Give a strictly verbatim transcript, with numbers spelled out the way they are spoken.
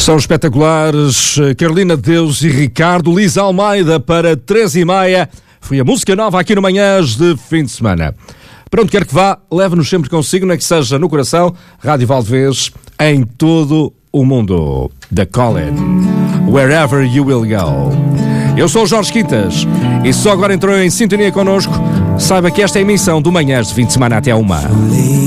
São espetaculares Carolina de Deus e Ricardo. Lisa Almeida para três e meia. Foi a música nova aqui no Manhãs de fim de semana. Para onde quer que vá, leve-nos sempre consigo, não é que seja no coração, Rádio Valdevez, em todo o mundo. The Colin, Wherever You Will Go. Eu sou o Jorge Quintas e só agora entrou em sintonia connosco, saiba que esta é a emissão do Manhãs de fim de semana até uma.